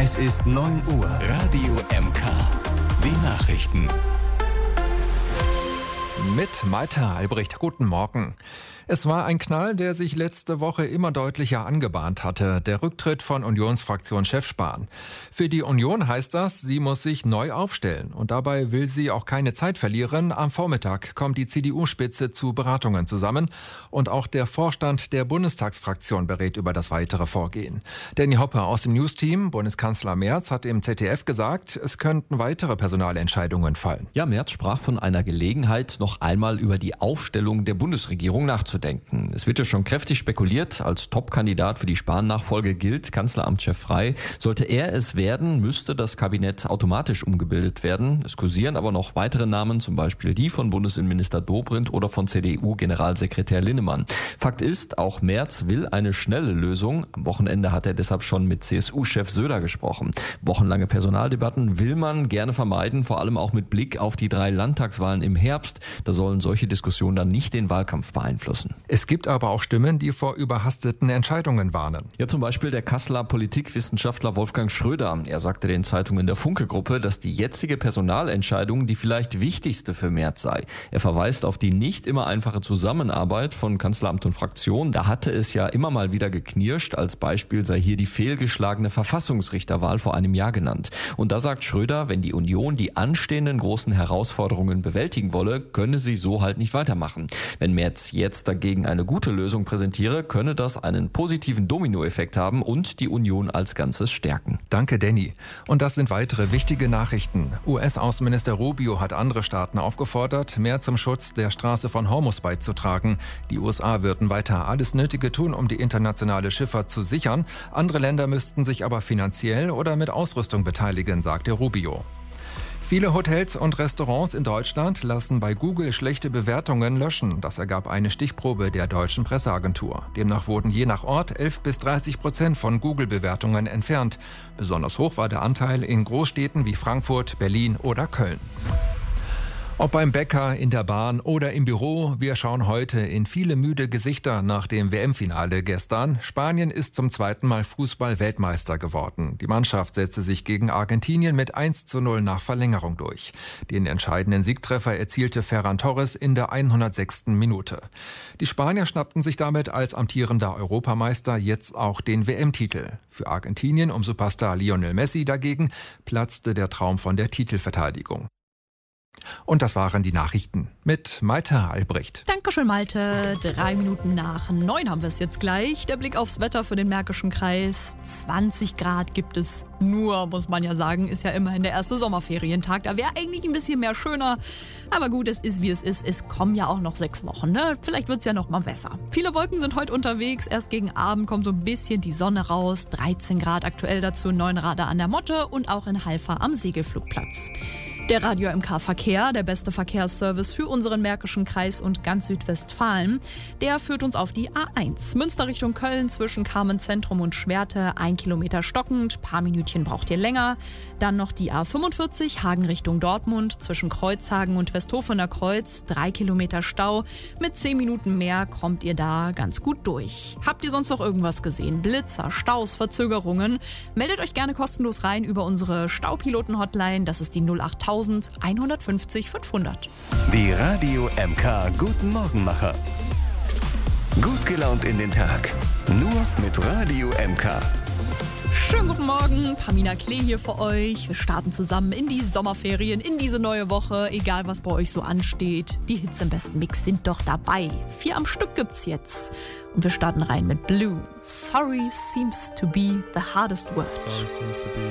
Es ist 9 Uhr. Radio MK. Die Nachrichten. Mit Malte Albrecht. Guten Morgen. Es war ein Knall, der sich letzte Woche immer deutlicher angebahnt hatte. Der Rücktritt von Unionsfraktionschef Spahn. Für die Union heißt das, sie muss sich neu aufstellen. Und dabei will sie auch keine Zeit verlieren. Am Vormittag kommt die CDU-Spitze zu Beratungen zusammen. Und auch der Vorstand der Bundestagsfraktion berät über das weitere Vorgehen. Danny Hoppe aus dem Newsteam, Bundeskanzler Merz, hat im ZDF gesagt, es könnten weitere Personalentscheidungen fallen. Ja, Merz sprach von einer Gelegenheit, noch einmal über die Aufstellung der Bundesregierung nachzudenken. Es wird ja schon kräftig spekuliert, als Top-Kandidat für die Spahn-Nachfolge gilt Kanzleramtschef Frey. Sollte er es werden, müsste das Kabinett automatisch umgebildet werden. Es kursieren aber noch weitere Namen, zum Beispiel die von Bundesinnenminister Dobrindt oder von CDU-Generalsekretär Linnemann. Fakt ist, auch Merz will eine schnelle Lösung. Am Wochenende hat er deshalb schon mit CSU-Chef Söder gesprochen. Wochenlange Personaldebatten will man gerne vermeiden, vor allem auch mit Blick auf die 3 Landtagswahlen im Herbst. Da sollen solche Diskussionen dann nicht den Wahlkampf beeinflussen. Es gibt aber auch Stimmen, die vor überhasteten Entscheidungen warnen. Ja, zum Beispiel der Kasseler Politikwissenschaftler Wolfgang Schröder. Er sagte den Zeitungen der Funke-Gruppe, dass die jetzige Personalentscheidung die vielleicht wichtigste für Merz sei. Er verweist auf die nicht immer einfache Zusammenarbeit von Kanzleramt und Fraktion. Da hatte es ja immer mal wieder geknirscht. Als Beispiel sei hier die fehlgeschlagene Verfassungsrichterwahl vor einem Jahr genannt. Und da sagt Schröder, wenn die Union die anstehenden großen Herausforderungen bewältigen wolle, könne sie so halt nicht weitermachen. Wenn Merz jetzt dagegen eine gute Lösung präsentiere, könne das einen positiven Dominoeffekt haben und die Union als Ganzes stärken. Danke, Danny. Und das sind weitere wichtige Nachrichten. US-Außenminister Rubio hat andere Staaten aufgefordert, mehr zum Schutz der Straße von Hormuz beizutragen. Die USA würden weiter alles Nötige tun, um die internationale Schifffahrt zu sichern. Andere Länder müssten sich aber finanziell oder mit Ausrüstung beteiligen, sagte Rubio. Viele Hotels und Restaurants in Deutschland lassen bei Google schlechte Bewertungen löschen. Das ergab eine Stichprobe der deutschen Presseagentur. Demnach wurden je nach Ort 11-30% von Google-Bewertungen entfernt. Besonders hoch war der Anteil in Großstädten wie Frankfurt, Berlin oder Köln. Ob beim Bäcker, in der Bahn oder im Büro, wir schauen heute in viele müde Gesichter nach dem WM-Finale gestern. Spanien ist zum 2. Mal Fußball-Weltmeister geworden. Die Mannschaft setzte sich gegen Argentinien mit 1:0 nach Verlängerung durch. Den entscheidenden Siegtreffer erzielte Ferran Torres in der 106. Minute. Die Spanier schnappten sich damit als amtierender Europameister jetzt auch den WM-Titel. Für Argentinien um Superstar Lionel Messi dagegen platzte der Traum von der Titelverteidigung. Und das waren die Nachrichten mit Malte Albrecht. Dankeschön, Malte. 3 Minuten nach 9 haben wir es jetzt gleich. Der Blick aufs Wetter für den Märkischen Kreis. 20 Grad gibt es nur, muss man ja sagen. Ist ja immerhin der erste Sommerferientag. Da wäre eigentlich ein bisschen mehr schöner. Aber gut, es ist, wie es ist. Es kommen ja auch noch 6 Wochen, ne? Vielleicht wird es ja noch mal besser. Viele Wolken sind heute unterwegs. Erst gegen Abend kommt so ein bisschen die Sonne raus. 13 Grad aktuell dazu, 9 Radar an der Motte und auch in Halfa am Segelflugplatz. Der Radio MK Verkehr, der beste Verkehrsservice für unseren Märkischen Kreis und ganz Südwestfalen, der führt uns auf die A1. Münster Richtung Köln zwischen Carmen-Zentrum und Schwerte, 1 Kilometer stockend, paar Minütchen braucht ihr länger. Dann noch die A45, Hagen Richtung Dortmund, zwischen Kreuzhagen und Westhofener Kreuz, 3 Kilometer Stau. Mit 10 Minuten mehr kommt ihr da ganz gut durch. Habt ihr sonst noch irgendwas gesehen? Blitzer, Staus, Verzögerungen? Meldet euch gerne kostenlos rein über unsere Staupiloten-Hotline, das ist die 08000 150 500. Die Radio MK Guten Morgenmacher. Gut gelaunt in den Tag. Nur mit Radio MK. Schönen guten Morgen, Pamina Klee hier für euch. Wir starten zusammen in die Sommerferien, in diese neue Woche. Egal, was bei euch so ansteht. Die Hits im besten Mix sind doch dabei. 4 am Stück gibt's jetzt. Und wir starten rein mit Blue. Sorry seems to be the hardest word.